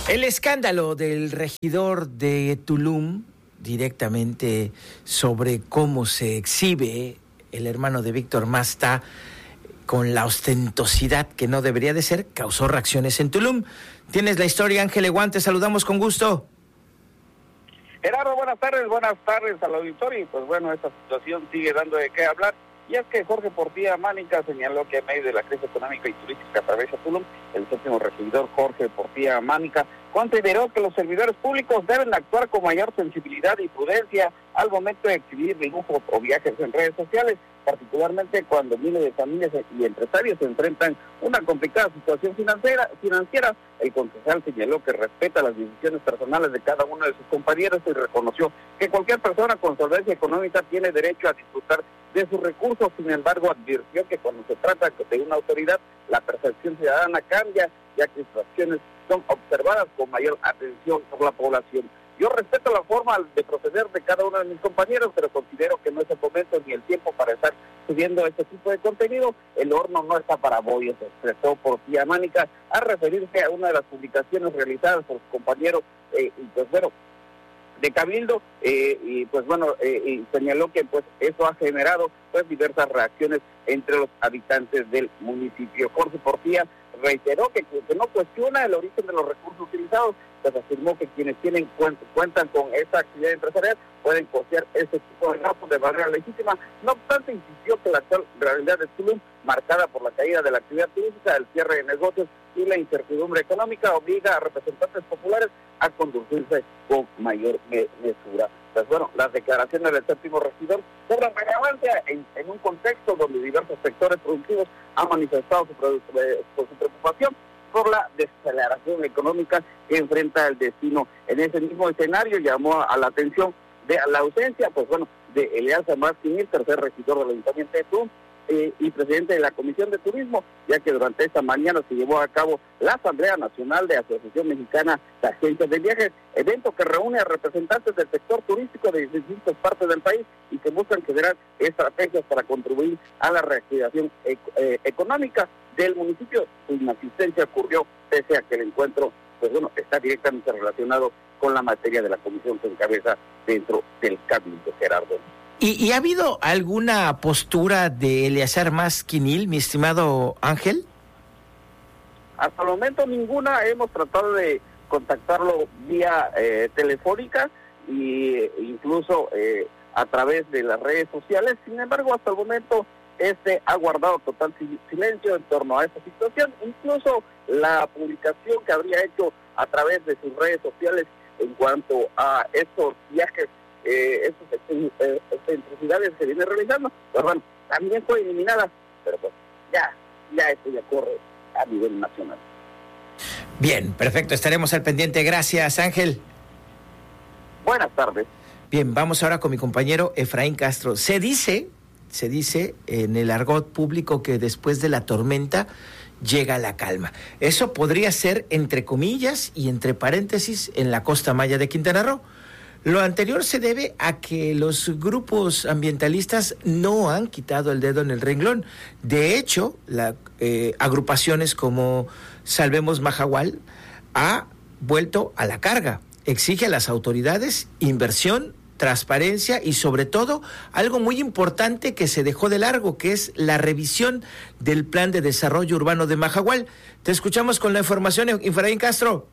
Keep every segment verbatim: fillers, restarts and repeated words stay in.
El escándalo del regidor de Tulum, directamente sobre cómo se exhibe el hermano de Víctor Masta con la ostentosidad que no debería de ser, causó reacciones en Tulum. Tienes la historia, Ángel Eguán, te saludamos con gusto. Gerardo, buenas tardes, buenas tardes al auditorio. Y pues bueno, esta situación sigue dando de qué hablar. Y es que Jorge Portilla Mánica señaló que en medio de la crisis económica y turística que atraviesa Tulum, el séptimo regidor Jorge Portilla Mánica consideró que los servidores públicos deben actuar con mayor sensibilidad y prudencia al momento de exhibir dibujos o viajes en redes sociales, particularmente cuando miles de familias y empresarios se enfrentan una complicada situación financiera. financiera. El concejal señaló que respeta las decisiones personales de cada uno de sus compañeros y reconoció que cualquier persona con solvencia económica tiene derecho a disfrutar de sus recursos. Sin embargo, advirtió que cuando se trata de una autoridad, la percepción ciudadana cambia, ya que sus acciones son observadas con mayor atención por la población. Yo respeto la forma de proceder de cada uno de mis compañeros, pero considero que no es el momento ni el tiempo para estar subiendo este tipo de contenido. El horno no está para bollos, expresó Portilla Mánica a referirse a una de las publicaciones realizadas por sus compañeros, eh, y pues bueno, de Cabildo, eh, y pues bueno, eh, y señaló que pues eso ha generado pues diversas reacciones entre los habitantes del municipio. Jorge Portilla reiteró que, que no cuestiona el origen de los recursos utilizados, pues afirmó que quienes tienen cuent, cuentan con esta actividad empresarial pueden costear este tipo de gastos de manera legítima. No obstante, insistió que la actual realidad de Tulum, marcada por la caída de la actividad turística, el cierre de negocios y la incertidumbre económica, obliga a representantes populares a conducirse con mayor me- mesura. Pues bueno, las declaraciones del séptimo regidor cobran relevancia en, en un contexto donde diversos sectores productivos han manifestado su, produ- eh, su preocupación por la desaceleración económica que enfrenta el destino. En ese mismo escenario llamó a la atención de la ausencia, pues bueno, de Elias Martínez, tercer regidor del Ayuntamiento de Tulum, eh, y presidente de la Comisión de Turismo, ya que durante esta mañana se llevó a cabo la Asamblea Nacional de Asociación Mexicana de Agencias de Viajes, evento que reúne a representantes del sector turístico de distintas partes del país y que buscan generar estrategias para contribuir a la reactivación e- eh, económica del municipio. Su inasistencia ocurrió pese a que el encuentro, pues bueno, está directamente relacionado con la materia de la comisión que encabeza dentro del Cabildo, Gerardo. ¿Y, ¿Y ha habido alguna postura de Eleazar Masquinil, mi estimado Ángel? Hasta el momento ninguna. Hemos tratado de contactarlo vía eh, telefónica e incluso eh, a través de las redes sociales. Sin embargo, hasta el momento este ha guardado total silencio en torno a esta situación. Incluso la publicación que habría hecho a través de sus redes sociales en cuanto a estos viajes, eh, estas eh, excentricidades que viene realizando, pues bueno, también fue eliminada, pero pues ya, ya esto ya corre a nivel nacional. Bien, perfecto, estaremos al pendiente. Gracias, Ángel. Buenas tardes. Bien, vamos ahora con mi compañero Efraín Castro. Se dice, se dice en el argot público que después de la tormenta llega la calma. Eso podría ser entre comillas y entre paréntesis en la costa maya de Quintana Roo. Lo anterior se debe a que los grupos ambientalistas no han quitado el dedo en el renglón. De hecho, la, eh, agrupaciones como Salvemos Mahahual ha vuelto a la carga. Exige a las autoridades inversión, transparencia y sobre todo algo muy importante que se dejó de largo, que es la revisión del Plan de Desarrollo Urbano de Mahahual. Te escuchamos con la información, Efraín Castro.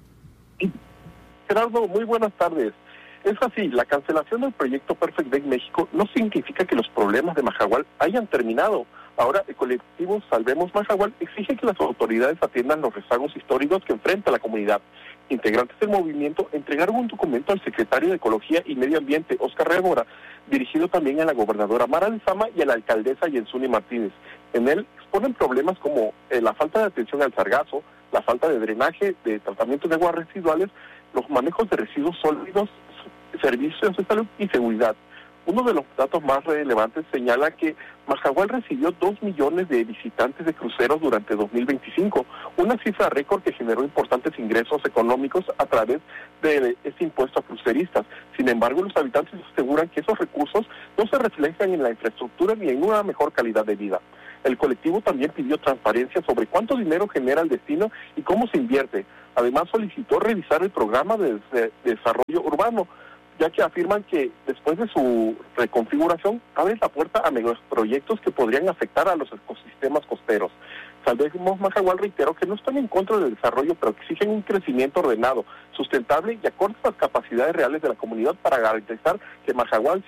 Gerardo, muy buenas tardes. Es así, la cancelación del proyecto Perfect Day México no significa que los problemas de Mahahual hayan terminado. Ahora, el colectivo Salvemos Mahahual exige que las autoridades atiendan los rezagos históricos que enfrenta la comunidad. Integrantes del movimiento entregaron un documento al secretario de Ecología y Medio Ambiente, Óscar Régora, dirigido también a la gobernadora Mara Lezama y a la alcaldesa Yensuni Martínez. En él exponen problemas como eh, la falta de atención al sargazo, la falta de drenaje, de tratamiento de aguas residuales, los manejos de residuos sólidos, servicios de salud y seguridad. Uno de los datos más relevantes señala que Mahahual recibió dos millones de visitantes de cruceros durante dos mil veinticinco, una cifra récord que generó importantes ingresos económicos a través de este impuesto a cruceristas. Sin embargo, los habitantes aseguran que esos recursos no se reflejan en la infraestructura ni en una mejor calidad de vida. El colectivo también pidió transparencia sobre cuánto dinero genera el destino y cómo se invierte. Además, solicitó revisar el programa de, de, de desarrollo urbano, ya que afirman que después de su reconfiguración abre la puerta a megaproyectos que podrían afectar a los ecosistemas costeros. Salvemos Majagual reiteró que no están en contra del desarrollo, pero que exigen un crecimiento ordenado, sustentable y acorde a las capacidades reales de la comunidad para garantizar que Majagual